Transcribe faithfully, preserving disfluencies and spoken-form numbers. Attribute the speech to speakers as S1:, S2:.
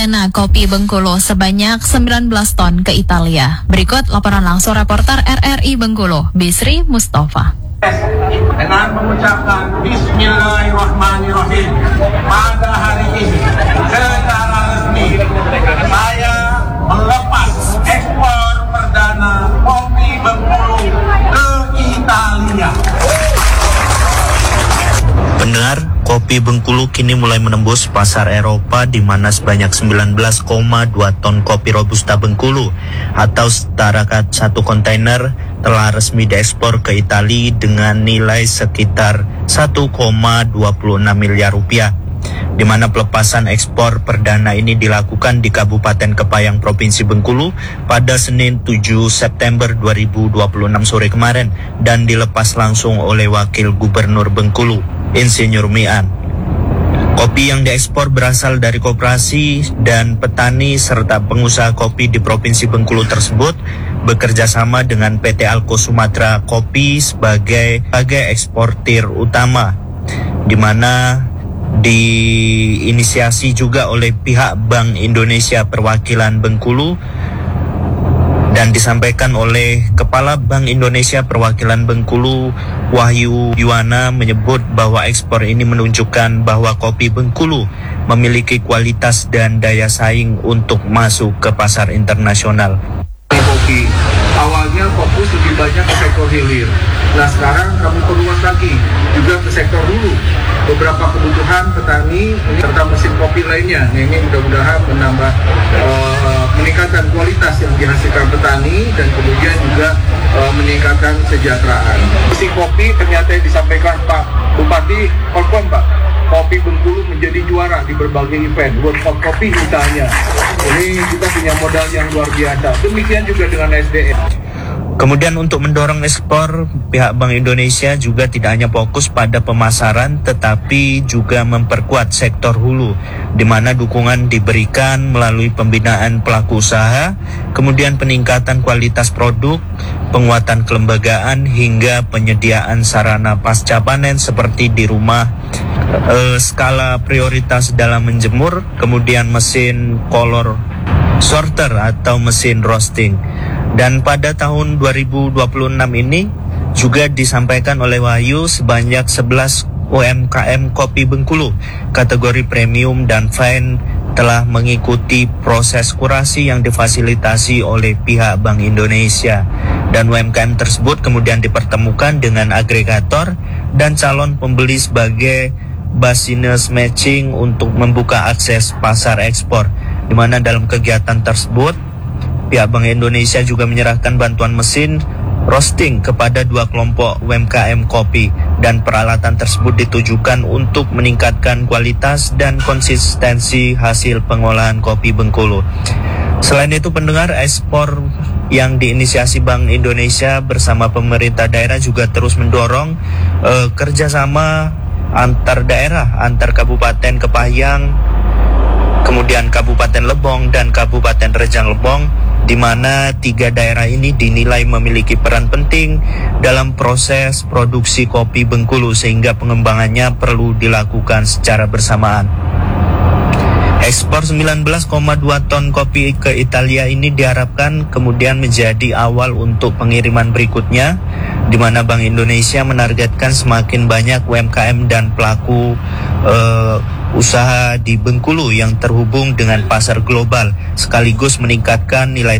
S1: perdana kopi Bengkulu sebanyak sembilan belas ton ke Italia. Berikut laporan langsung reporter R R I Bengkulu, Bisri Mustafa.
S2: Dengan mengucapkan Bismillahirrahmanirrahim, pada hari ini secara resmi saya melepas ekspor perdana kopi Bengkulu ke Italia.
S3: Pendengar, kopi Bengkulu kini mulai menembus pasar Eropa di mana sebanyak sembilan belas koma dua ton kopi Robusta Bengkulu atau setara satu kontainer telah resmi diekspor ke Italia dengan nilai sekitar satu koma dua enam miliar rupiah. Di mana pelepasan ekspor perdana ini dilakukan di Kabupaten Kepayang, Provinsi Bengkulu pada Senin tujuh September dua ribu dua puluh enam sore kemarin dan dilepas langsung oleh Wakil Gubernur Bengkulu, Insinyur Mian. Kopi yang diekspor berasal dari koperasi dan petani serta pengusaha kopi di Provinsi Bengkulu tersebut bekerja sama dengan P T Alko Sumatera Kopi sebagai sebagai eksportir utama, di mana diinisiasi juga oleh pihak Bank Indonesia perwakilan Bengkulu dan disampaikan oleh Kepala Bank Indonesia perwakilan Bengkulu, Wahyu Yuwana, menyebut bahwa ekspor ini menunjukkan bahwa kopi Bengkulu memiliki kualitas dan daya saing untuk masuk ke pasar internasional.
S2: Kopi awalnya fokus lebih banyak ke sektor hilir. Nah sekarang kami perluas lagi juga ke sektor hulu. Beberapa kebutuhan petani serta mesin kopi lainnya. Nah, ini mudah-mudahan menambah uh, meningkatkan kualitas yang dihasilkan petani dan kemudian juga uh, meningkatkan kesejahteraan. Mesin kopi ternyata yang disampaikan Pak Bupati confirm Pak, kopi Bengkulu menjadi juara di berbagai event World of Kopi misalnya. Ini kita punya modal yang luar biasa. Demikian juga dengan S D M.
S3: Kemudian untuk mendorong ekspor, pihak Bank Indonesia juga tidak hanya fokus pada pemasaran tetapi juga memperkuat sektor hulu, di mana dukungan diberikan melalui pembinaan pelaku usaha, kemudian peningkatan kualitas produk, penguatan kelembagaan hingga penyediaan sarana pasca panen seperti di rumah, eh, skala prioritas dalam menjemur, kemudian mesin color sorter atau mesin roasting. Dan pada tahun dua ribu dua puluh enam ini juga disampaikan oleh Wahyu sebanyak sebelas U M K M kopi Bengkulu kategori premium dan fine telah mengikuti proses kurasi yang difasilitasi oleh pihak Bank Indonesia. Dan U M K M tersebut kemudian dipertemukan dengan agregator dan calon pembeli sebagai business matching untuk membuka akses pasar ekspor, di mana dalam kegiatan tersebut pihak Bank Indonesia juga menyerahkan bantuan mesin roasting kepada dua kelompok U M K M kopi dan peralatan tersebut ditujukan untuk meningkatkan kualitas dan konsistensi hasil pengolahan kopi Bengkulu. Selain itu, pendengar, ekspor yang diinisiasi Bank Indonesia bersama pemerintah daerah juga terus mendorong eh, kerjasama antar daerah, antar Kabupaten Kepayang, kemudian Kabupaten Lebong dan Kabupaten Rejang Lebong, di mana tiga daerah ini dinilai memiliki peran penting dalam proses produksi kopi Bengkulu sehingga pengembangannya perlu dilakukan secara bersamaan. Ekspor sembilan belas koma dua ton kopi ke Italia ini diharapkan kemudian menjadi awal untuk pengiriman berikutnya, di mana Bank Indonesia menargetkan semakin banyak U M K M dan pelaku uh, usaha di Bengkulu yang terhubung dengan pasar global sekaligus meningkatkan nilai